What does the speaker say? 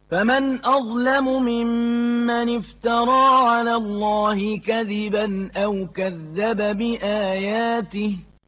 فمن أظلم ممن افترى على الله كذبا أو كذب بآياته